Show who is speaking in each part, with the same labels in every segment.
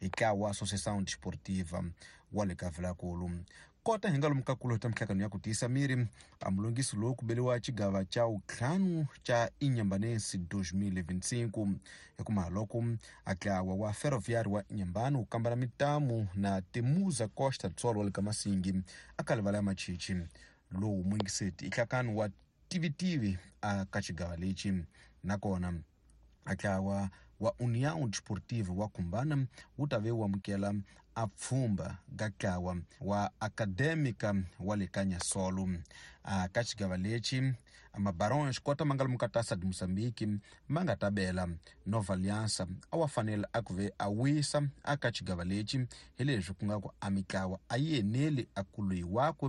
Speaker 1: eka wa Associação Desportiva wa le Kavilakulu. Kota hingalo mkakulo tamkakano ya kutisa miri amulongisi lo kubeliwa chigava cha uklanu cha Inyambanense 2025 yakumaloko aklawa wa ferroviário wa Inhambane ukambana mitamu na Temuza Costa Tsolo wale kamasingi akalivala machichi lo mwingiseti ikakanu wa tivitivi akachigava lechi nakona aklawa wa União Desportiva wa Kumbana utave wa mkela apfumba gakawa wa Académica wale Kanyasolo kachigava lechi amabarões kota mangala mukatasa de Moçambique mangatabela Nova Aliança awafanele akuve awisa akachigava lechi helejo kungako amikawa ayenele akuloi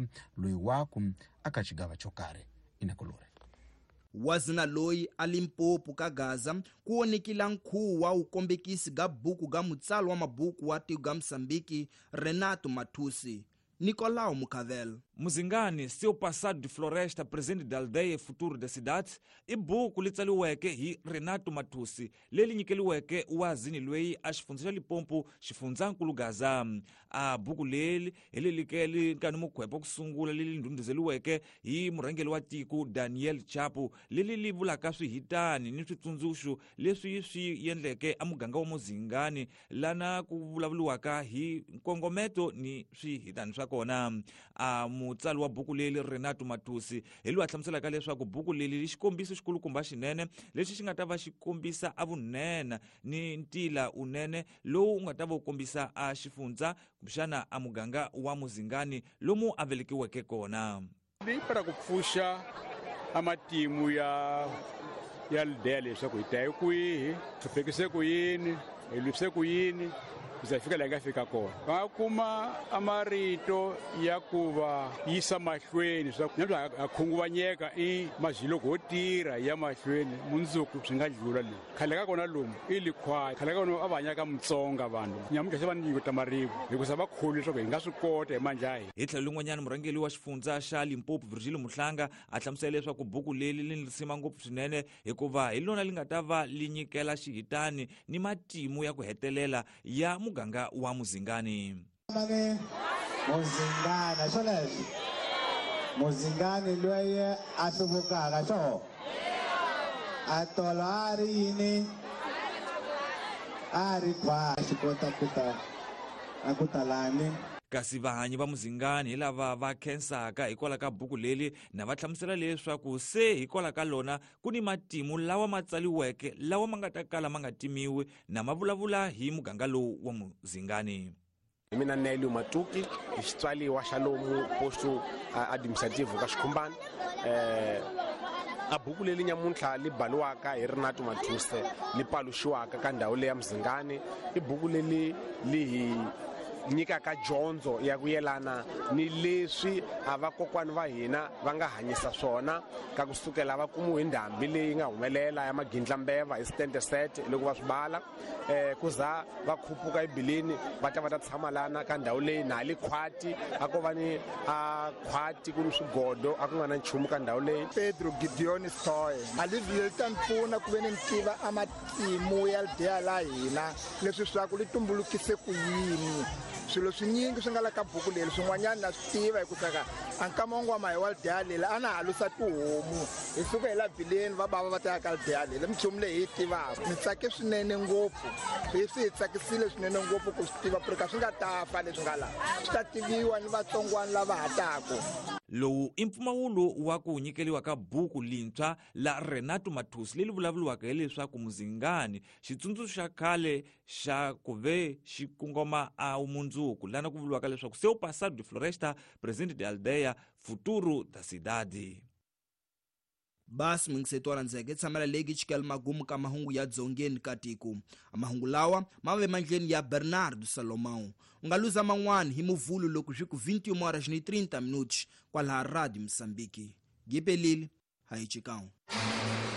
Speaker 1: wako akachigava chokare inakulore
Speaker 2: wazina loyi alimpopo ka Gaza kuonekila nkhuwa ukombekisi ga buku ga mutsalo wa mabuku wa tiko ga Moçambique Renato Mathusi. Nicolau Mucavel.
Speaker 3: Muzingani, seu passado de floresta, presente da aldeia e futuro da cidade, e buku litsaliweke hi Renato Mathusi. Leli nyikeliweke wazini lwei ashifunza lipompo shifunzankulu Gaza. A buku leli, likeli kanu mukwepa kusungula lili ndunduzeliweke hi murengeli wa tiku Daniel Chapo. Lili livula kaswi hitani nitutsunzushu lesu yiswi yenleke amuganga wa Muzingani lana kuvulavuluwaka hi nkongometo ni swi hitani swakona. Mutsalo wa buku leli Renato Mathusi helu athlamusela leswaku buku leli lixikombisa xikulukumba xinene lexi xi nga ta va xikombisa avunene ni ntila unene lowu nga ta va ukombisa a xifundza kumbexana a muganga wa Muzingani lomu a velekiweke kona.
Speaker 4: Para kupfusha amatimu ya aldeia leswaku hi ta kwihi tupekise kuyini hilwise kuyini kuzafika la ngafika kona va nga kuma amarito ya kuva yisa mahlweni swa ku akhunguvanyeka i mazilo go tira ya mahlweni mundzuku swi nga dlula le khale ka kona lomu i likhwaya khale ka kona avanyaka Mutsonga vanhu nyamuka se va nyiko ta marivu hikusa va khulu leswaku hi nga swi kota hi manjahi.
Speaker 3: Hi tlhelo lin'wanyana murhangeli wa xifundza xa Limpopo Virgílio Muhlanga a hlamusela leswaku buku leli li nrisima ngopfu swinene hikuva hi lona li nga ta va li nyikela xihitani ni matimu ya ku hetelela ya muganga wa Muzingani.
Speaker 5: Muzingani swoleswo Muzingani loyi a hluvukaka swo a tolo a ri yini a ri khwa xi kota ku ta lani.
Speaker 3: Kasi vahanyi va Muzingani hi lava va khensaka hikwalaho ka buku leli na va hlamusela leswaku se hikwalaho ka lona ku ni matimu lawa ma tsaliweke lawa ma nga ta kala ma nga timiwi na ma vulavula hi muganga lowu wa Muzingani.
Speaker 6: Mina Neli Matuki hi xitswaliwa xa lomu posto administrativo ka Xikhumbani. A buku leli nyamuntlha li baliwaka hi Renato Mathusi li paluxiwaka ka ndhawu leya Muzingani i buku leli li hi nyikaka dyondzo ya ku yelana ni leswi a vakokwani va hina va nga hanyisa swona ka kusukela va kumiwe ndhambi leyi nga humelela ya Magindlambeva hi 77 loko va swi bala kuza va khuphuka ebilini va ta tshama lana ka ndhawu leyi na le Khwati a ko va ni a Khwati ku ni swigodo a ku nga na nchumu ka ndhawu leyi.
Speaker 7: Pedro Gideon Soy alivile ta mpfuna ku ve ni tiva amatimu ya aldeya la hina leswi swa ku li tumbulukise ku yini swilo swinyingi swi nga la ka buku leri swin'wanyana na swi tiva hi ku saka ankama wun'wana hi wa aldeya lela a na halusa tihomu hi suka hi la bileni va bava va ta ya ka aldeya lela minchumu leyi hi tivaka ni tsake swinene ngopfu leswi hi tsakisile swinene ngopfu ku swi tiva ka swi nga ta fa leswi nga laha swi ta tiviwa ni vatsongwana lava ha taku.
Speaker 3: Lowu i mpfumawulo wa ku nyikeliwa ka buku lintshwa la Renato Mathusi leli vulavuriwaka hi leswaku Muzingani xitsundzuxo xa khale xa ku ve xi kongoma a mundzuku lana ku vuliwaka leswaku seu passado de floresta presente de aldeia futuro da cidade.
Speaker 2: Basi mwingisetora ndzeke tsamela legi chikela magumu ka mahungu ya dzongeni ka tiko. Mahungu lawa mave mandleni ya Bernardo Salomão. Ungaluza man'wani hi Muvulu loko zwi ku 21h30 kwala Radio Moçambique. Gipelile hai chikao.